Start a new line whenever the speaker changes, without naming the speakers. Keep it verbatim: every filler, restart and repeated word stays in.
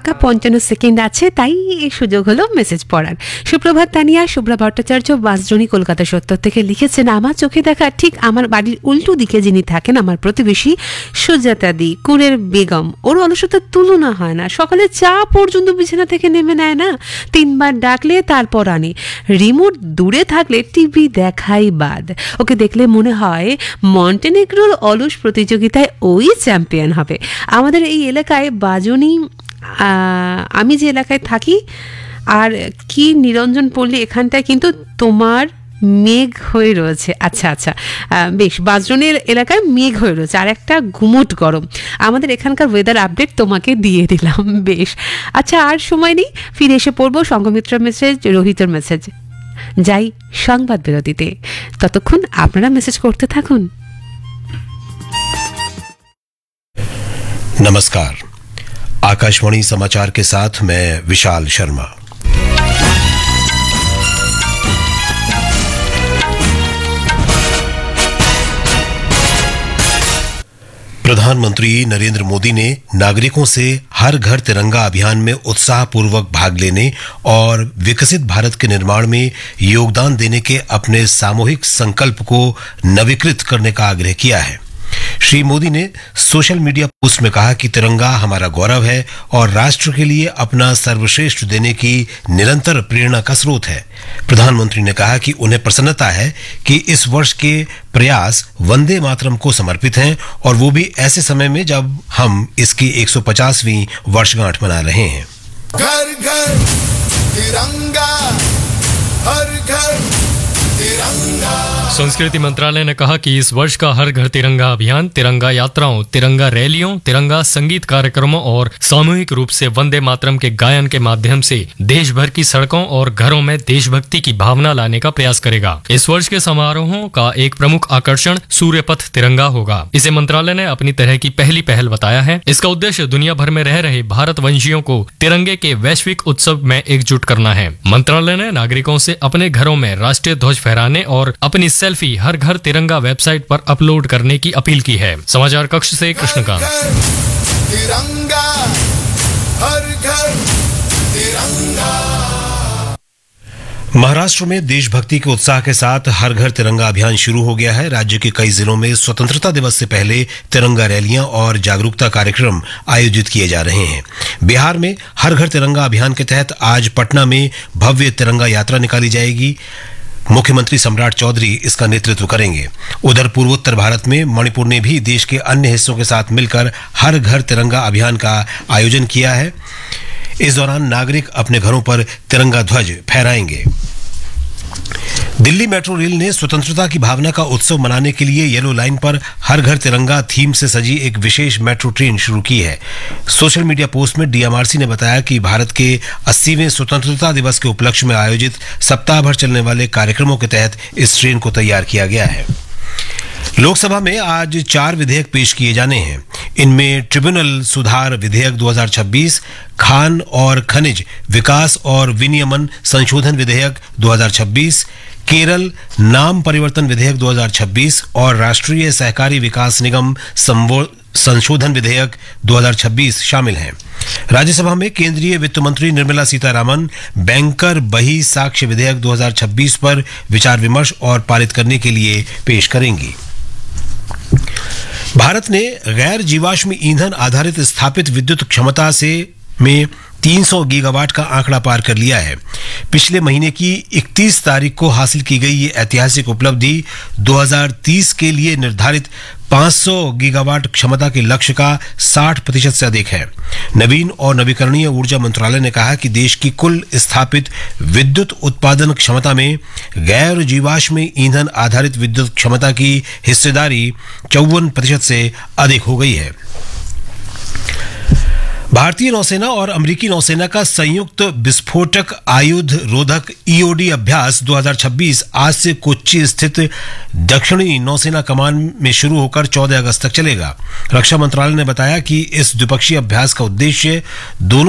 ফাঁকা পঞ্চান্ন সেকেন্ড আছে, তাই এই সুযোগ হলো মেসেজ পড়ার। সুপ্রভাত তানিয়া, শুভ্রা ভট্টাচার্য বাঁশদ্রোণী কলকাতা সত্তর থেকে লিখেছেন, আমার চোখে দেখা ঠিক আমার বাড়ির উল্টো দিকে যিনি থাকেন আমার প্রতিবেশী সুজাতা দি, কুঁড়ের বেগম, ওর অলসতার তুলনা হয় না। সকালে চা পর্যন্ত বিছানা থেকে নেমে নেয় না, তিনবার ডাকলে তারপর আনে। রিমোট দূরে থাকলে টিভি দেখাই বাদ। ওকে দেখলে মনে হয় মন্টেনেগ্রোর অলস প্রতিযোগিতায় ওই চ্যাম্পিয়ন হবে। আমাদের এই এলাকায় বাজনী, আমি যে এলাকায় থাকি, আর কি নিরঞ্জন পল্লী, এখানটায় কিন্তু তোমার মেঘ হয়ে রয়েছে। আচ্ছা আচ্ছা, বেশ, বাজরনের এলাকায় মেঘ হয়ে রয়েছে আর একটা গুমোট গরম। আমাদের এখানকার ওয়েদার আপডেট তোমাকে দিয়ে দিলাম। বেশ, আচ্ছা, আর সময় নেই, ফিরে এসে পড়বো সংঘমিত্রার মেসেজ, রোহিতের মেসেজ। যাই সংবাদ বিরতিতে, ততক্ষণ আপনারা মেসেজ করতে থাকুন।
नमस्कार, आकाशवाणी समाचार के साथ मैं विशाल शर्मा। प्रधानमंत्री नरेंद्र मोदी ने नागरिकों से हर घर तिरंगा अभियान में उत्साहपूर्वक भाग लेने और विकसित भारत के निर्माण में योगदान देने के अपने सामूहिक संकल्प को नवीकृत करने का आग्रह किया है। श्री मोदी ने सोशल मीडिया पोस्ट में कहा कि तिरंगा हमारा गौरव है और राष्ट्र के लिए अपना सर्वश्रेष्ठ देने की निरंतर प्रेरणा का स्रोत है। प्रधानमंत्री ने कहा कि उन्हें प्रसन्नता है कि इस वर्ष के प्रयास वंदे मातरम को समर्पित हैं, और वो भी ऐसे समय में जब हम इसकी एक सौ पचासवीं वर्षगांठ मना रहे हैं।
घर घर तिरंगा, हर घर तिरंगा।
संस्कृति मंत्रालय ने कहा कि इस वर्ष का हर घर तिरंगा अभियान तिरंगा यात्राओं, तिरंगा रैलियों, तिरंगा संगीत कार्यक्रमों और सामूहिक रूप से वंदे मातरम के गायन के माध्यम से देश भर की सड़कों और घरों में देशभक्ति की भावना लाने का प्रयास करेगा। इस वर्ष के समारोहों का एक प्रमुख आकर्षण सूर्यपथ तिरंगा होगा। इसे मंत्रालय ने अपनी तरह की पहली पहल बताया है। इसका उद्देश्य दुनिया भर में रह रहे भारतवंशियों को तिरंगे के वैश्विक उत्सव में एकजुट करना है। मंत्रालय ने नागरिकों से अपने घरों में राष्ट्रीय ध्वज फहराने और अपनी सेल्फी हर घर तिरंगा वेबसाइट पर अपलोड करने की अपील की है। समाचार कक्ष से कृष्णकांत।
तिरंगा, हर घर तिरंगा।
महाराष्ट्र में देशभक्ति के उत्साह के साथ हर घर तिरंगा अभियान शुरू हो गया है। राज्य के कई जिलों में स्वतंत्रता दिवस से पहले तिरंगा रैलियां और जागरूकता कार्यक्रम आयोजित किए जा रहे हैं। बिहार में हर घर तिरंगा अभियान के तहत आज पटना में भव्य तिरंगा यात्रा निकाली जाएगी। मुख्यमंत्री सम्राट चौधरी इसका नेतृत्व करेंगे। उधर पूर्वोत्तर भारत में मणिपुर ने भी देश के अन्य हिस्सों के साथ मिलकर हर घर तिरंगा अभियान का आयोजन किया है। इस दौरान नागरिक अपने घरों पर तिरंगा ध्वज फहराएंगे। दिल्ली मेट्रो रेल ने स्वतंत्रता की भावना का उत्सव मनाने के लिए येलो लाइन पर हर घर तिरंगा थीम से सजी एक विशेष मेट्रो ट्रेन शुरू की है। सोशल मीडिया पोस्ट में डीएमआरसी ने बताया कि भारत के अस्सीवें स्वतंत्रता दिवस के उपलक्ष्य में आयोजित सप्ताह भर चलने वाले कार्यक्रमों के तहत इस ट्रेन को तैयार किया गया है। लोकसभा में आज चार विधेयक पेश किए जाने हैं। इनमें ट्रिब्यूनल सुधार विधेयक दो हज़ार छब्बीस, खान और खनिज विकास और विनियमन संशोधन विधेयक दो हज़ार छब्बीस, केरल नाम परिवर्तन विधेयक दो हज़ार छब्बीस और राष्ट्रीय सहकारी विकास निगम संशोधन विधेयक दो हज़ार छब्बीस शामिल हैं। राज्यसभा में केंद्रीय वित्त मंत्री निर्मला सीतारामन बैंकर बही साक्ष्य विधेयक दो हज़ार छब्बीस पर विचार विमर्श और पारित करने के लिए पेश करेंगी। भारत ने गैर जीवाश्म ईंधन आधारित स्थापित विद्युत क्षमता से में तीन सौ गीगावाट का आंकड़ा पार कर लिया है। पिछले महीने की इकतीस तारीख को हासिल की गई ये ऐतिहासिक उपलब्धि दो हज़ार तीस के लिए निर्धारित पाँच सौ गीगावाट क्षमता के लक्ष्य का साठ प्रतिशत से अधिक है। नवीन और नवीकरणीय ऊर्जा मंत्रालय ने कहा कि देश की कुल स्थापित विद्युत उत्पादन क्षमता में गैर जीवाश्म ईंधन आधारित विद्युत क्षमता की हिस्सेदारी चौवन प्रतिशत से अधिक हो गई है। भारतीय नौसेना और अमेरिकी नौसेना का संयुक्त विस्फोटक आयुध रोधक ईओडी अभ्यास दो हज़ार छब्बीस आज से कोच्चि स्थित दक्षिणी नौसेना कमान में शुरू होकर चौदह अगस्त तक चलेगा। रक्षा मंत्रालय ने बताया कि इस द्विपक्षीय अभ्यास का उद्देश्य दोनों